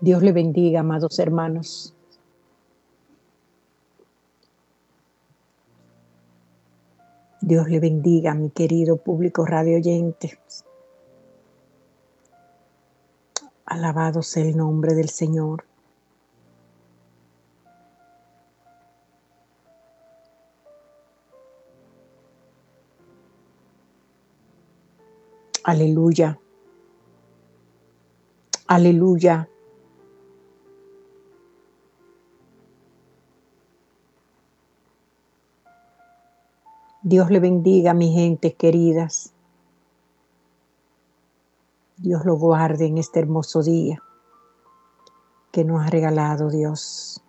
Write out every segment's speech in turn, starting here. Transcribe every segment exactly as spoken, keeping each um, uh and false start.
Dios le bendiga, amados hermanos. Dios le bendiga, mi querido público radio oyente. Alabado sea el nombre del Señor. Aleluya. Aleluya. Dios le bendiga, mi gente queridas. Dios lo guarde en este hermoso día que nos ha regalado Dios.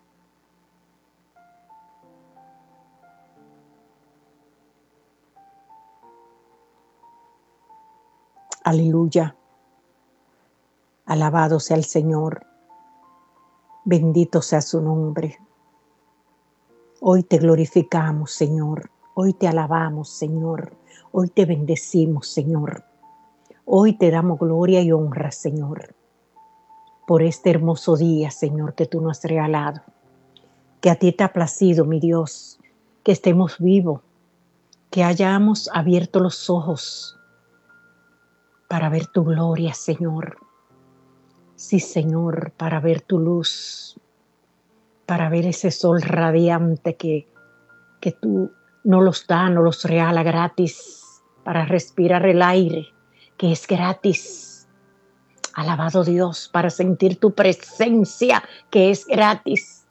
Aleluya. Alabado sea el Señor. Bendito sea su nombre. Hoy te glorificamos, Señor. Hoy te alabamos, Señor. Hoy te bendecimos, Señor. Hoy te damos gloria y honra, Señor, por este hermoso día, Señor, que tú nos has regalado. Que a ti te ha placido, mi Dios, que estemos vivos, que hayamos abierto los ojos para ver tu gloria, Señor. Sí, Señor, para ver tu luz, para ver ese sol radiante que, que tú nos los das, nos los regala gratis, para respirar el aire, que es gratis. Alabado Dios, para sentir tu presencia, que es gratis.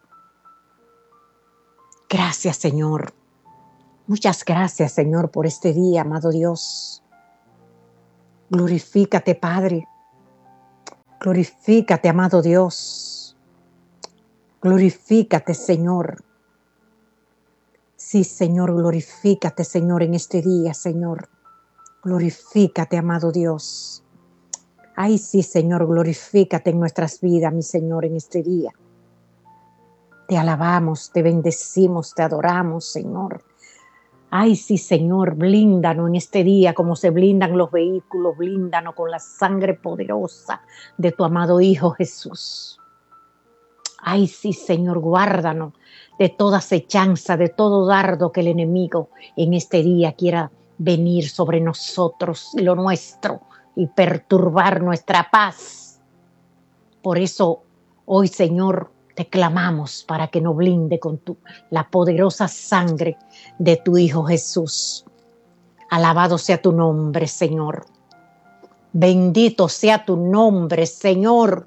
Gracias, Señor. Muchas gracias, Señor, por este día, amado Dios. Glorifícate, Padre. Glorifícate, amado Dios. Glorifícate, Señor. Sí, Señor, glorifícate, Señor, en este día, Señor. Glorifícate, amado Dios. Ay, sí, Señor, glorifícate en nuestras vidas, mi Señor, en este día. Te alabamos, te bendecimos, te adoramos, Señor. Ay, sí, Señor, blíndanos en este día como se blindan los vehículos, blíndanos con la sangre poderosa de tu amado Hijo Jesús. Ay, sí, Señor, guárdanos de toda acechanza, de todo dardo que el enemigo en este día quiera venir sobre nosotros y lo nuestro y perturbar nuestra paz. Por eso, hoy, Señor, te clamamos para que nos blinde con tu, la poderosa sangre de tu Hijo Jesús. Alabado sea tu nombre, Señor. Bendito sea tu nombre, Señor.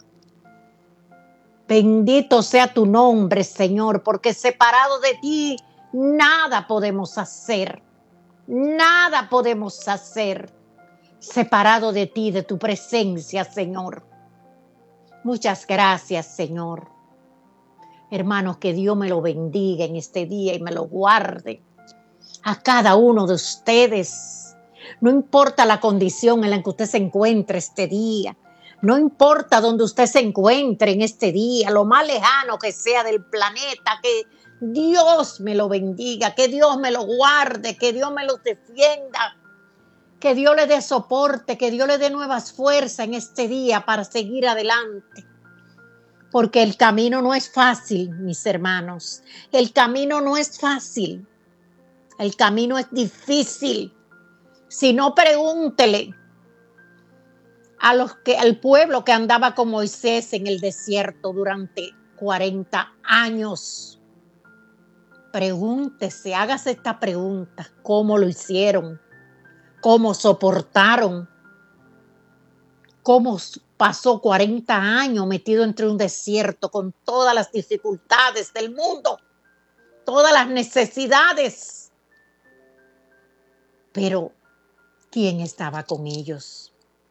Bendito sea tu nombre, Señor, porque separado de ti nada podemos hacer. Nada podemos hacer separado de ti, de tu presencia, Señor. Muchas gracias, Señor. Hermanos, que Dios me lo bendiga en este día y me lo guarde a cada uno de ustedes. No importa la condición en la que usted se encuentre este día. No importa dónde usted se encuentre en este día, lo más lejano que sea del planeta, que Dios me lo bendiga, que Dios me lo guarde, que Dios me lo defienda, que Dios le dé soporte, que Dios le dé nuevas fuerzas en este día para seguir adelante. Porque el camino no es fácil, mis hermanos. El camino no es fácil. El camino es difícil. Si no, pregúntele a los que, al pueblo que andaba con Moisés en el desierto durante cuarenta años. Pregúntese, hágase esta pregunta. ¿Cómo lo hicieron? ¿Cómo soportaron? ¿Cómo pasó cuarenta años metido entre un desierto con todas las dificultades del mundo? Todas las necesidades. Pero, ¿quién estaba con ellos?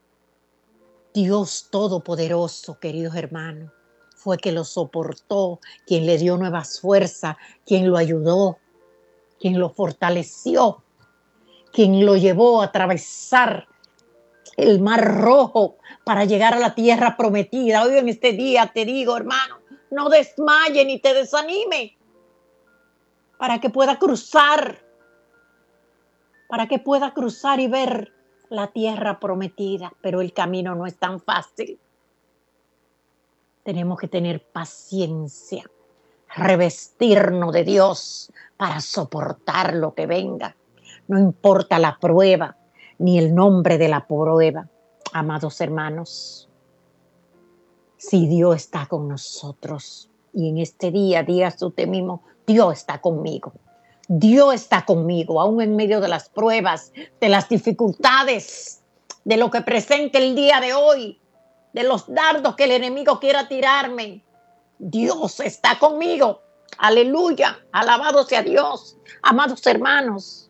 Dios Todopoderoso, queridos hermanos, fue que lo soportó, quien le dio nuevas fuerzas, quien lo ayudó, quien lo fortaleció, quien lo llevó a atravesar el mar rojo para llegar a la tierra prometida. Hoy en este día te digo, hermano, no desmaye ni te desanime para que pueda cruzar, para que pueda cruzar y ver la tierra prometida, pero el camino no es tan fácil. Tenemos que tener paciencia, revestirnos de Dios para soportar lo que venga. No importa la prueba, ni el nombre de la prueba. Amados hermanos, si Dios está con nosotros, y en este día, digas usted mismo, Dios está conmigo. Dios está conmigo, aún en medio de las pruebas, de las dificultades, de lo que presente el día de hoy, de los dardos que el enemigo quiera tirarme. Dios está conmigo. Aleluya, alabado sea Dios. Amados hermanos,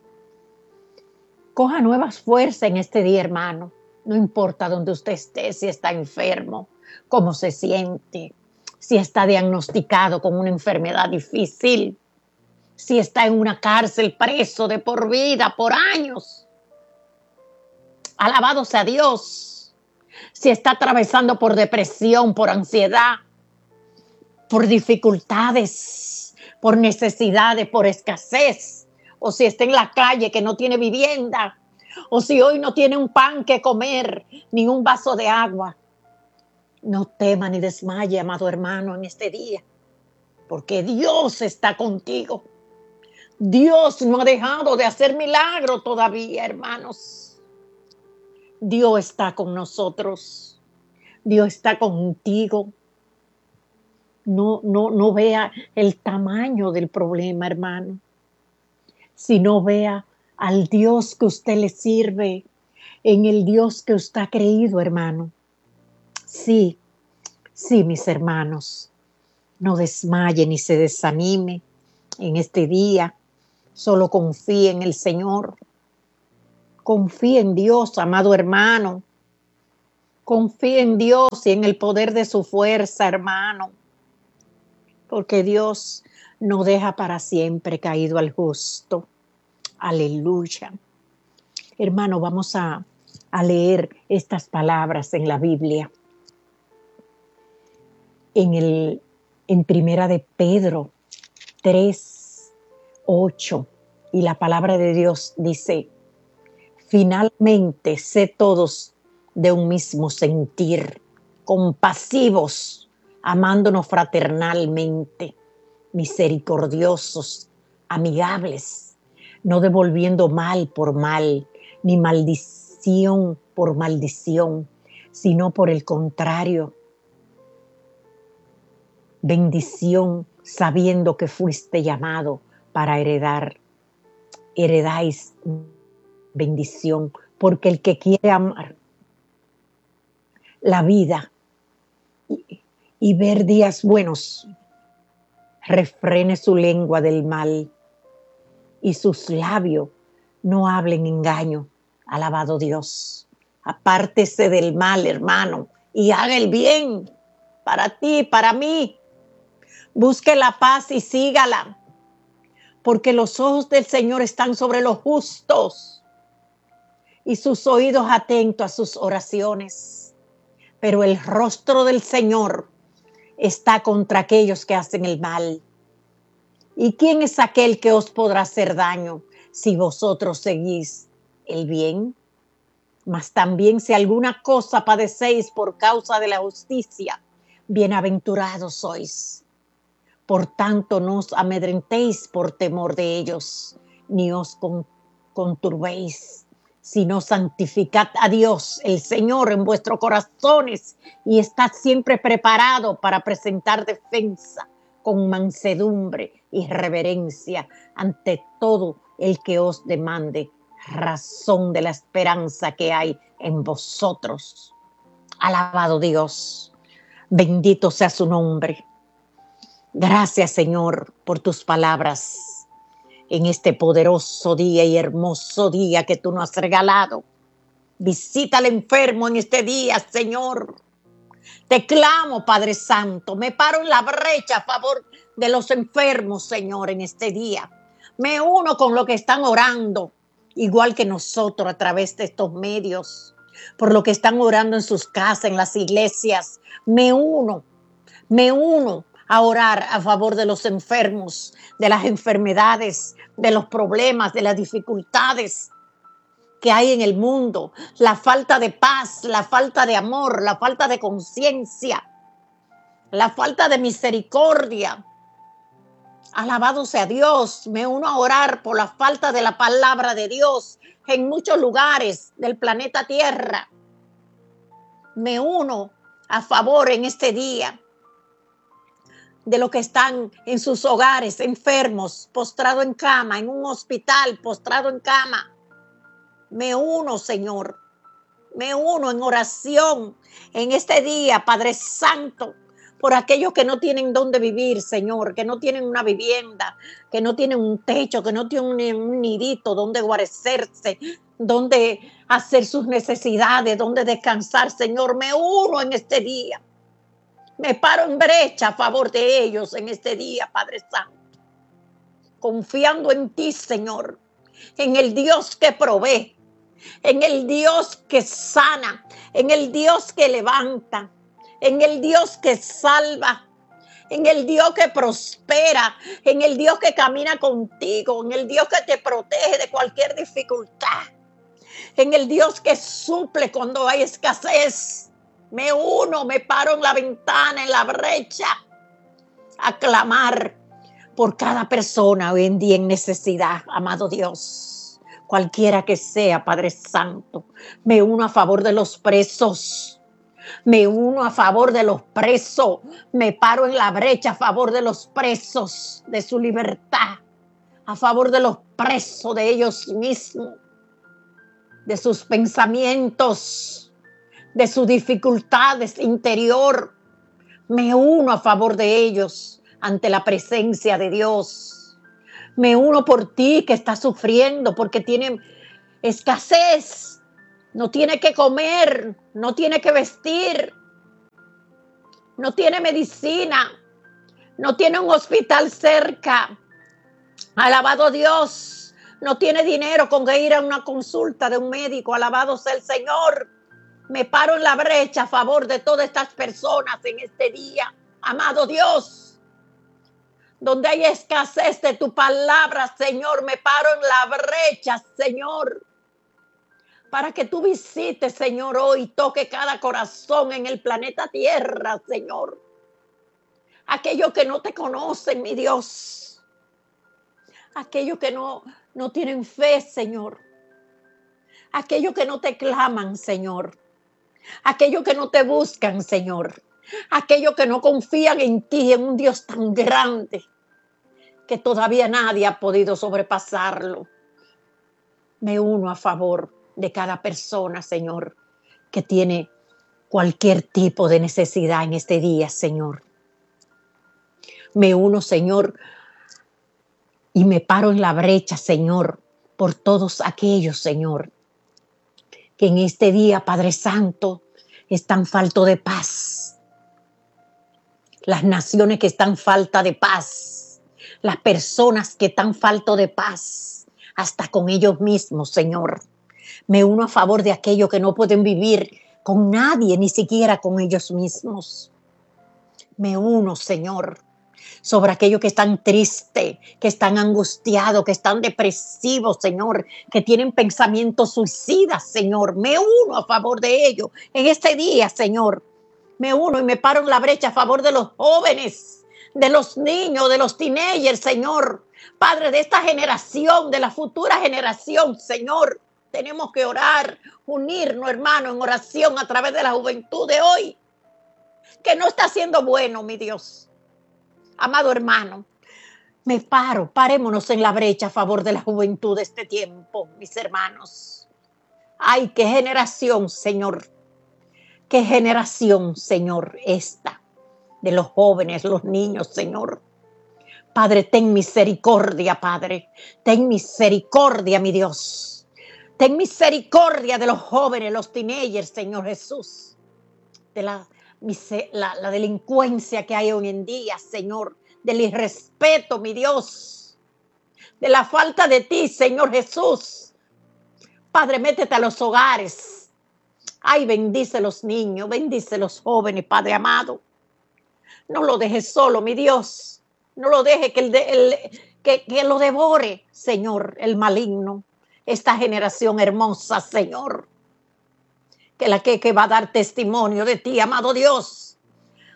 coja nuevas fuerzas en este día, hermano. No importa dónde usted esté, si está enfermo, cómo se siente, si está diagnosticado con una enfermedad difícil, si está en una cárcel preso de por vida, por años. Alabado sea Dios. Si está atravesando por depresión, por ansiedad, por dificultades, por necesidades, por escasez, o si está en la calle que no tiene vivienda, o si hoy no tiene un pan que comer, ni un vaso de agua. No tema ni desmaye, amado hermano, en este día, porque Dios está contigo. Dios no ha dejado de hacer milagros todavía, hermanos. Dios está con nosotros. Dios está contigo. No, no, no vea el tamaño del problema, hermano, sino vea al Dios que usted le sirve, en el Dios que usted ha creído, hermano. Sí, sí, mis hermanos, no desmaye ni se desanime en este día. Solo confíe en el Señor. Confíe en Dios, amado hermano. Confíe en Dios y en el poder de su fuerza, hermano. Porque Dios no deja para siempre caído al justo. Aleluya. Hermano, vamos a, a leer estas palabras en la Biblia. En, el, en Primera de Pedro tres, ocho. Y la palabra de Dios dice: finalmente, sé todos de un mismo sentir, compasivos, amándonos fraternalmente, misericordiosos, amigables, no devolviendo mal por mal, ni maldición por maldición, sino por el contrario, bendición, sabiendo que fuiste llamado para heredar, heredáis bendición, porque el que quiere amar la vida y, y ver días buenos, refrene su lengua del mal y sus labios no hablen engaño. Alabado Dios. Apártese del mal, hermano, y haga el bien para ti, para mí. Busque la paz y sígala, porque los ojos del Señor están sobre los justos y sus oídos atentos a sus oraciones. Pero el rostro del Señor está contra aquellos que hacen el mal. ¿Y quién es aquel que os podrá hacer daño si vosotros seguís el bien? Mas también si alguna cosa padecéis por causa de la justicia, bienaventurados sois. Por tanto, no os amedrentéis por temor de ellos, ni os con, conturbéis, sino santificad a Dios, el Señor, en vuestros corazones, y estad siempre preparado para presentar defensa con mansedumbre y reverencia ante todo el que os demande razón de la esperanza que hay en vosotros. Alabado Dios, bendito sea su nombre. Gracias, Señor, por tus palabras en este poderoso día y hermoso día que tú nos has regalado. Visita al enfermo en este día, Señor. Te clamo, Padre Santo. Me paro en la brecha a favor de los enfermos, Señor, en este día. Me uno con los que están orando, igual que nosotros a través de estos medios, por lo que están orando en sus casas, en las iglesias. Me uno, me uno a orar a favor de los enfermos, de las enfermedades, de los problemas, de las dificultades que hay en el mundo, la falta de paz, la falta de amor, la falta de conciencia. la falta de misericordia. Alabado sea Dios. Me uno a orar por la falta de la palabra de Dios en muchos lugares del planeta Tierra. Me uno a favor en este día de los que están en sus hogares, enfermos, postrados en cama, en un hospital, postrado en cama. Me uno, Señor. Me uno en oración en este día, Padre Santo, por aquellos que no tienen dónde vivir, Señor, que no tienen una vivienda, que no tienen un techo, que no tienen un nidito donde guarecerse, donde hacer sus necesidades, donde descansar, Señor. Me uno en este día. Me paro en brecha a favor de ellos en este día, Padre Santo. Confiando en ti, Señor, en el Dios que provee, en el Dios que sana, en el Dios que levanta, en el Dios que salva, en el Dios que prospera, en el Dios que camina contigo, en el Dios que te protege de cualquier dificultad, en el Dios que suple cuando hay escasez. Me uno, me paro en la ventana, en la brecha, a clamar por cada persona hoy en día en necesidad, amado Dios. Cualquiera que sea, Padre Santo, me uno a favor de los presos. Me uno a favor de los presos. Me paro en la brecha a favor de los presos, de su libertad. A favor de los presos de ellos mismos, de sus pensamientos, de sus dificultades interior. Me uno a favor de ellos ante la presencia de Dios. Me uno por ti que está sufriendo porque tiene escasez, no tiene que comer, no tiene que vestir, no tiene medicina, no tiene un hospital cerca. Alabado Dios, no tiene dinero con que ir a una consulta de un médico. Alabado sea el Señor. Me paro en la brecha a favor de todas estas personas en este día, amado Dios. Donde hay escasez de tu palabra, Señor, me paro en la brecha, Señor, para que tú visites, Señor, hoy, toque cada corazón en el planeta Tierra, Señor. Aquellos que no te conocen, mi Dios. Aquellos que no, no tienen fe, Señor. Aquellos que no te claman, Señor. Aquellos que no te buscan, Señor. Aquellos que no confían en ti, en un Dios tan grande que todavía nadie ha podido sobrepasarlo. Me uno a favor de cada persona, Señor, que tiene cualquier tipo de necesidad en este día, Señor. Me uno, Señor, y me paro en la brecha, Señor, por todos aquellos, Señor, que en este día, Padre Santo, están falto de paz. Las naciones que están falta de paz. Las personas que están falto de paz. Hasta con ellos mismos, Señor. Me uno a favor de aquellos que no pueden vivir con nadie, ni siquiera con ellos mismos. Me uno, Señor, sobre aquellos que están tristes, que están angustiados, que están depresivos, Señor, que tienen pensamientos suicidas, Señor. Me uno a favor de ellos en este día, Señor. Me uno y me paro en la brecha a favor de los jóvenes, de los niños, de los teenagers, Señor. Padre, de esta generación, de la futura generación, Señor. Tenemos que orar, unirnos, hermano, en oración a través de la juventud de hoy, que no está siendo bueno, mi Dios. Amado hermano, me paro, parémonos en la brecha a favor de la juventud de este tiempo, mis hermanos. Ay, qué generación, Señor, qué generación, Señor, esta, de los jóvenes, los niños, Señor. Padre, ten misericordia, Padre, ten misericordia, mi Dios. Ten misericordia de los jóvenes, los teenagers, Señor Jesús, de la La, la delincuencia que hay hoy en día, Señor, del irrespeto, mi Dios, de la falta de ti, Señor Jesús. Padre, métete a los hogares. Ay, bendice los niños, bendice los jóvenes, Padre amado. No lo dejes solo, mi Dios. No lo dejes que, el de, el, que, que lo devore, Señor, el maligno. Esta generación hermosa, Señor. Que la que, que va a dar testimonio de ti, amado Dios.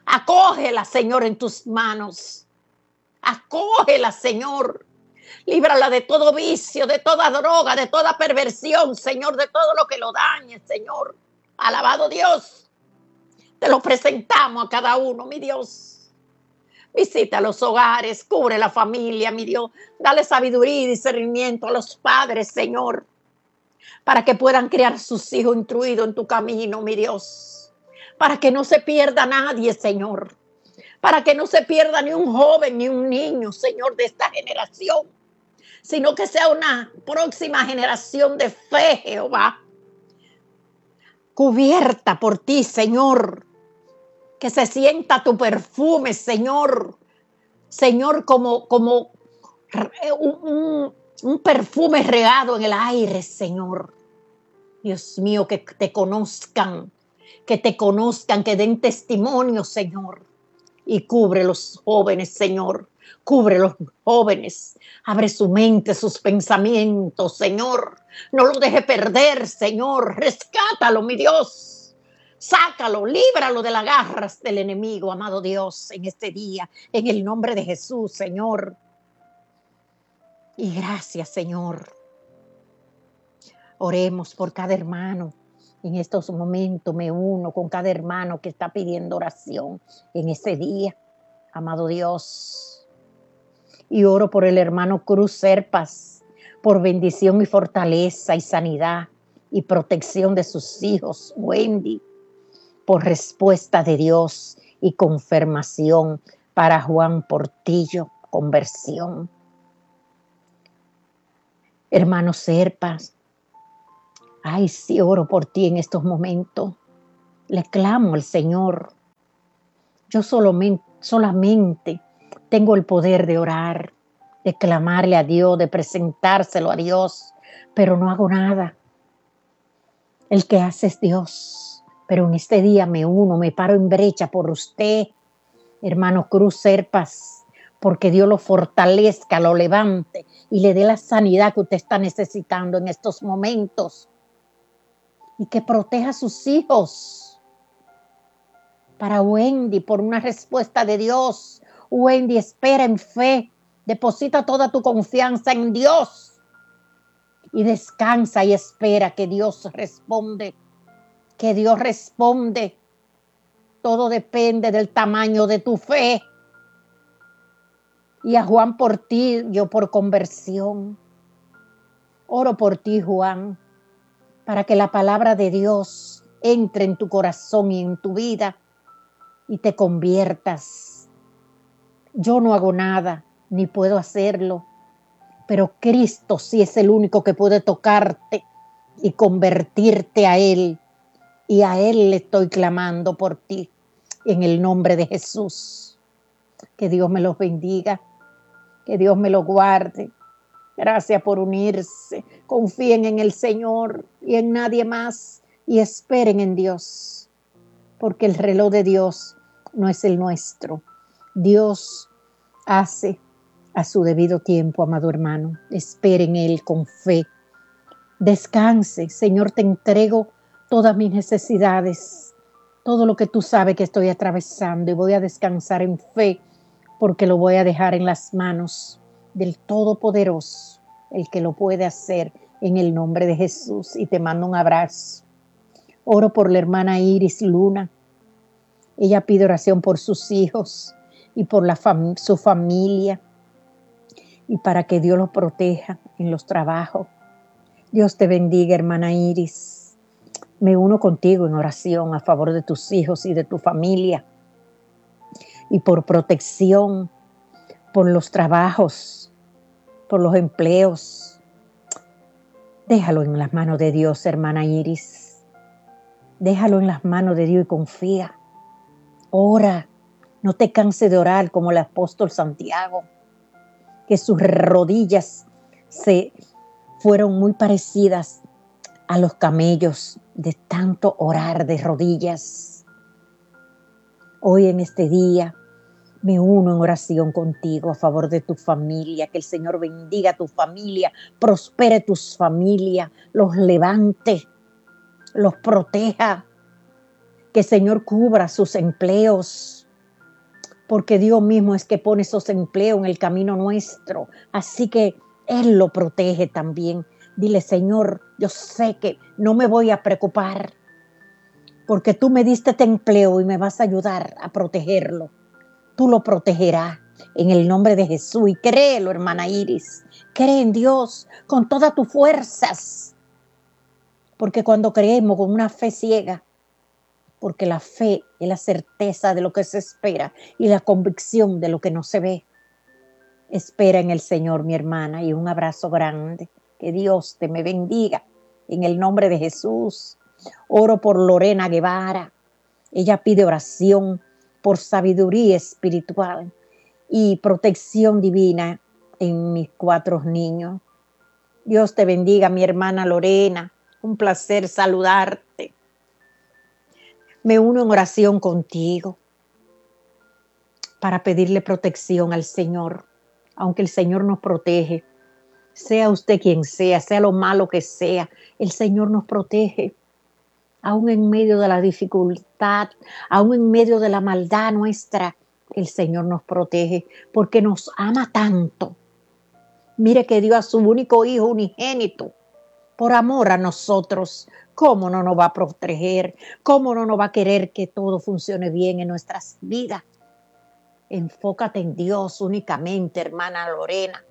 Acógela, Señor, en tus manos. Acógela, Señor. Líbrala de todo vicio, de toda droga, de toda perversión, Señor, de todo lo que lo dañe, Señor. Alabado Dios. Te lo presentamos a cada uno, mi Dios. Visita los hogares, cubre la familia, mi Dios. Dale sabiduría y discernimiento a los padres, Señor, para que puedan criar sus hijos instruidos en tu camino, mi Dios. Para que no se pierda nadie, Señor. Para que no se pierda ni un joven ni un niño, Señor, de esta generación. Sino que sea una próxima generación de fe, Jehová. Cubierta por ti, Señor. Que se sienta tu perfume, Señor. Señor, como, como un, un, un perfume regado en el aire, Señor. Dios mío, que te conozcan. Que te conozcan, que den testimonio, Señor. Y cubre los jóvenes, Señor. Cubre los jóvenes. Abre su mente, sus pensamientos, Señor. No lo deje perder, Señor. Rescátalo, mi Dios. Sácalo, líbralo de las garras del enemigo, amado Dios, en este día. En el nombre de Jesús, Señor. Y gracias, Señor. Oremos por cada hermano. En estos momentos me uno con cada hermano que está pidiendo oración en este día, amado Dios. Y oro por el hermano Cruz Serpas, por bendición y fortaleza y sanidad y protección de sus hijos, Wendy, por respuesta de Dios y confirmación para Juan Portillo, conversión. Hermano Serpas, ay, sí, oro por ti en estos momentos. Le clamo al Señor. Yo solamente, solamente tengo el poder de orar, de clamarle a Dios, de presentárselo a Dios, pero no hago nada. El que hace es Dios. Pero en este día me uno, me paro en brecha por usted, hermano Cruz Serpas, porque Dios lo fortalezca, lo levante y le dé la sanidad que usted está necesitando en estos momentos. Y que proteja a sus hijos. Para Wendy, por una respuesta de Dios. Wendy, espera en fe. Deposita toda tu confianza en Dios. Y descansa y espera que Dios responde. Que Dios responde. Todo depende del tamaño de tu fe. Y a Juan Portillo por conversión. Oro por ti, Juan, para que la palabra de Dios entre en tu corazón y en tu vida y te conviertas. Yo no hago nada, ni puedo hacerlo, pero Cristo sí es el único que puede tocarte y convertirte a Él. Y a Él le estoy clamando por ti, en el nombre de Jesús. Que Dios me los bendiga, que Dios me los guarde. Gracias por unirse. Confíen en el Señor y en nadie más. Y esperen en Dios. Porque el reloj de Dios no es el nuestro. Dios hace a su debido tiempo, amado hermano. Esperen en Él con fe. Descanse. Señor, te entrego todas mis necesidades. Todo lo que tú sabes que estoy atravesando. Y voy a descansar en fe. Porque lo voy a dejar en las manos del Todopoderoso, el que lo puede hacer en el nombre de Jesús. Y te mando un abrazo. Oro por la hermana Iris Luna. Ella pide oración por sus hijos y por la fam- su familia y para que Dios los proteja en los trabajos. Dios te bendiga, hermana Iris. Me uno contigo en oración a favor de tus hijos y de tu familia y por protección, por los trabajos, por los empleos. Déjalo en las manos de Dios, hermana Iris. Déjalo en las manos de Dios y confía. Ora. No te canses de orar como el apóstol Santiago, que sus rodillas se fueron muy parecidas a los camellos de tanto orar de rodillas. Hoy en este día me uno en oración contigo a favor de tu familia, que el Señor bendiga a tu familia, prospere tus familias, los levante, los proteja, que el Señor cubra sus empleos, porque Dios mismo es que pone esos empleos en el camino nuestro. Así que Él lo protege también. Dile, Señor, yo sé que no me voy a preocupar, porque tú me diste este empleo y me vas a ayudar a protegerlo. Tú lo protegerás en el nombre de Jesús. Y créelo, hermana Iris. Cree en Dios con todas tus fuerzas. Porque cuando creemos con una fe ciega, porque la fe es la certeza de lo que se espera y la convicción de lo que no se ve. Espera en el Señor, mi hermana, y un abrazo grande. Que Dios te me bendiga en el nombre de Jesús. Oro por Lorena Guevara. Ella pide oración por sabiduría espiritual y protección divina en mis cuatro niños. Dios te bendiga, mi hermana Lorena. Un placer saludarte. Me uno en oración contigo para pedirle protección al Señor, aunque el Señor nos protege. Sea usted quien sea, sea lo malo que sea, el Señor nos protege. Aún en medio de la dificultad, aún en medio de la maldad nuestra, el Señor nos protege porque nos ama tanto. Mire que dio a su único hijo unigénito por amor a nosotros. ¿Cómo no nos va a proteger? ¿Cómo no nos va a querer que todo funcione bien en nuestras vidas? Enfócate en Dios únicamente, hermana Lorena.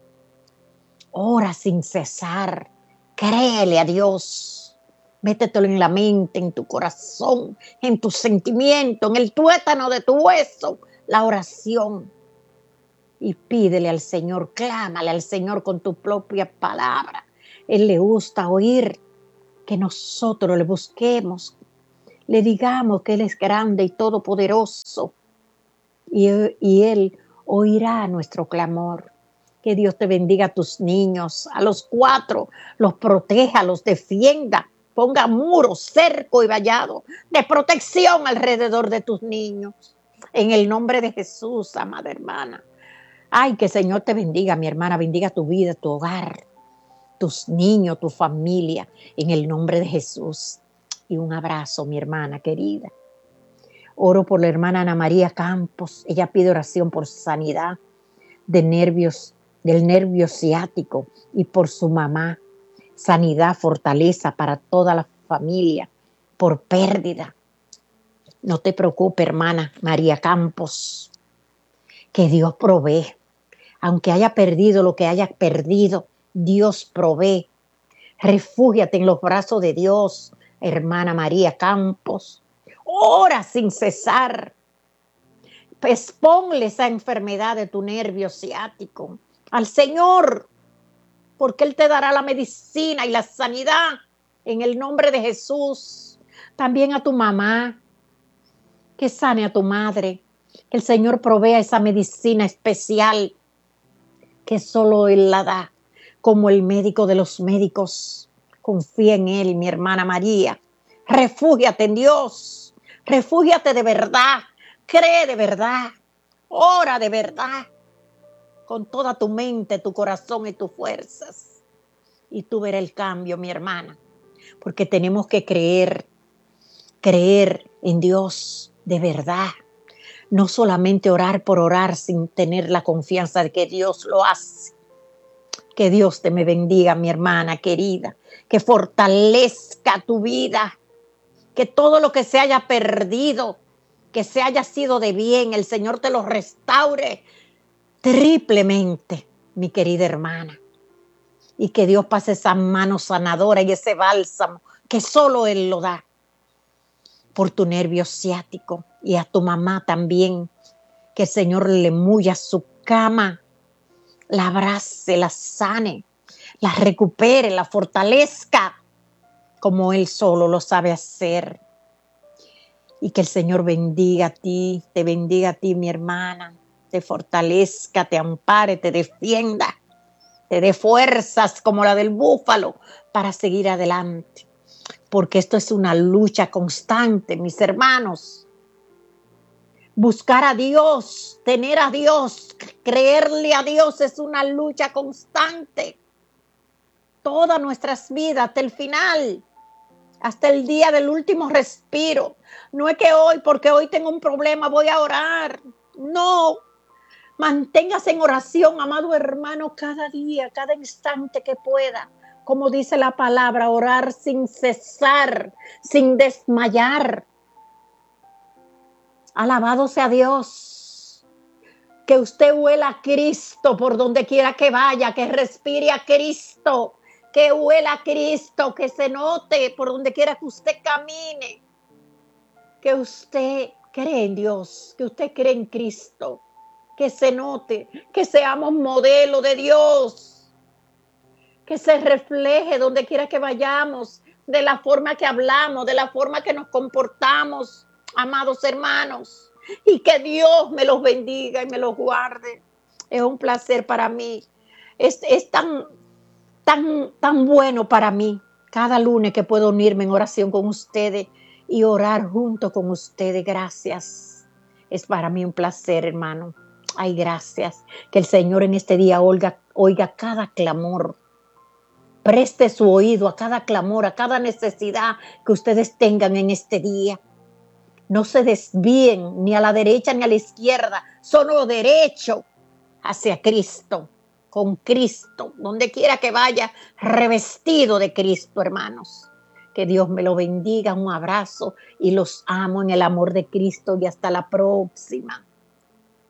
Ora sin cesar. Créele a Dios. Métetelo en la mente, en tu corazón, en tu sentimiento, en el tuétano de tu hueso. La oración. Y pídele al Señor, clámale al Señor con tu propia palabra. Él le gusta oír que nosotros le busquemos, le digamos que Él es grande y todopoderoso. Y, y Él oirá nuestro clamor. Que Dios te bendiga a tus niños, a los cuatro, los proteja, los defienda, ponga muros, cerco y vallado de protección alrededor de tus niños. En el nombre de Jesús, amada hermana. Ay, que el Señor te bendiga, mi hermana, bendiga tu vida, tu hogar, tus niños, tu familia, en el nombre de Jesús. Y un abrazo, mi hermana querida. Oro por la hermana Ana María Campos. Ella pide oración por sanidad de nervios, del nervio ciático y por su mamá. Sanidad, fortaleza para toda la familia, por pérdida. No te preocupes, hermana María Campos, que Dios provee. Aunque haya perdido lo que haya perdido, Dios provee. Refúgiate en los brazos de Dios, hermana María Campos. Ora sin cesar. Exponle esa enfermedad de tu nervio ciático al Señor, porque Él te dará la medicina y la sanidad en el nombre de Jesús. También a tu mamá, que sane a tu madre, que el Señor provea esa medicina especial que solo Él la da, como el médico de los médicos. Confía en Él, mi hermana María. Refúgiate en Dios, refúgiate de verdad, cree de verdad, ora de verdad, con toda tu mente, tu corazón y tus fuerzas. Y tú verás el cambio, mi hermana, porque tenemos que creer, creer en Dios de verdad. No solamente orar por orar sin tener la confianza de que Dios lo hace. Que Dios te me bendiga, mi hermana querida, que fortalezca tu vida, que todo lo que se haya perdido, que se haya sido de bien, el Señor te lo restaure triplemente, mi querida hermana. Y que Dios pase esa mano sanadora y ese bálsamo que solo Él lo da por tu nervio ciático, y a tu mamá también, que el Señor le mulla su cama, la abrace, la sane, la recupere, la fortalezca como Él solo lo sabe hacer. Y que el Señor bendiga a ti, te bendiga a ti, mi hermana, te fortalezca, te ampare, te defienda, te dé fuerzas como la del búfalo para seguir adelante. Porque esto es una lucha constante, mis hermanos. Buscar a Dios, tener a Dios, creerle a Dios es una lucha constante. Todas nuestras vidas hasta el final, hasta el día del último respiro. No es que hoy, porque hoy tengo un problema, voy a orar. No. Manténgase en oración, amado hermano, cada día, cada instante que pueda. Como dice la palabra, orar sin cesar, sin desmayar. Alabado sea Dios. Que usted huela a Cristo por donde quiera que vaya, que respire a Cristo, que huela a Cristo, que se note por donde quiera que usted camine. Que usted cree en Dios, que usted cree en Cristo. Que se note, que seamos modelo de Dios, que se refleje donde quiera que vayamos, de la forma que hablamos, de la forma que nos comportamos, amados hermanos, y que Dios me los bendiga y me los guarde. Es un placer para mí, es, es tan, tan, tan bueno para mí cada lunes que puedo unirme en oración con ustedes y orar junto con ustedes. Gracias, es para mí un placer, hermano. Ay, gracias. Que el Señor en este día oiga, oiga cada clamor. Preste su oído a cada clamor, a cada necesidad que ustedes tengan en este día. No se desvíen ni a la derecha ni a la izquierda. Solo derecho hacia Cristo, con Cristo. Donde quiera que vaya, revestido de Cristo, hermanos. Que Dios me lo bendiga. Un abrazo y los amo en el amor de Cristo y hasta la próxima.